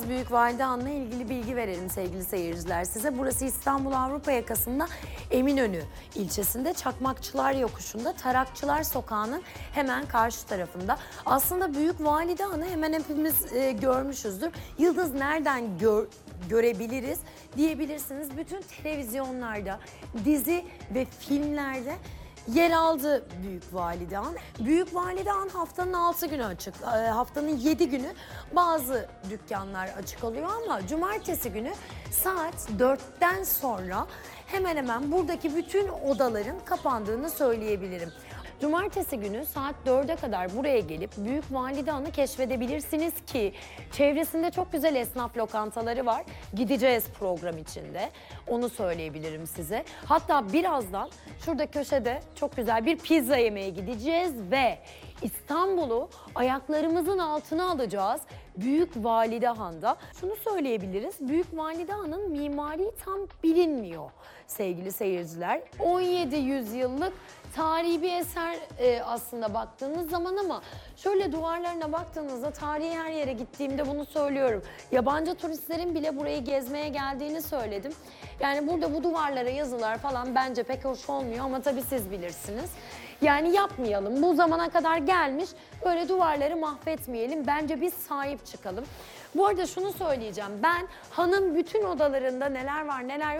Büyükvalide Han'la ilgili bilgi verelim sevgili seyirciler size. Burası İstanbul Avrupa yakasında Eminönü ilçesinde Çakmakçılar Yokuşu'nda Tarakçılar Sokağı'nın hemen karşı tarafında. Aslında Büyükvalide Han'ı hemen hepimiz görmüşüzdür. Yıldız nereden görebiliriz diyebilirsiniz. Bütün televizyonlarda, dizi ve filmlerde yer aldı Büyükvalide Han. Büyükvalide Han haftanın 6 günü açık. Haftanın 7 günü bazı dükkanlar açık oluyor ama cumartesi günü saat 4'ten sonra hemen hemen buradaki bütün odaların kapandığını söyleyebilirim. Cumartesi günü saat 4'e kadar buraya gelip Büyükvalide Han'ı keşfedebilirsiniz ki çevresinde çok güzel esnaf lokantaları var. Gideceğiz program içinde. Onu söyleyebilirim size. Hatta birazdan şurada köşede çok güzel bir pizza yemeye gideceğiz ve İstanbul'u ayaklarımızın altına alacağız. Büyükvalide Han'da. Şunu söyleyebiliriz. Büyükvalide Han'ın mimari tam bilinmiyor sevgili seyirciler. 17 yüzyıllık tarihi bir eser aslında baktığınız zaman ama şöyle duvarlarına baktığınızda tarihi her yere gittiğimde bunu söylüyorum. Yabancı turistlerin bile burayı gezmeye geldiğini söyledim. Yani burada bu duvarlara yazılar falan bence pek hoş olmuyor ama tabii siz bilirsiniz. Yani yapmayalım. Bu zamana kadar gelmiş böyle duvarları mahvetmeyelim. Bence biz sahip çıkalım. Bu arada şunu söyleyeceğim. Ben Han'ın bütün odalarında neler var neler yok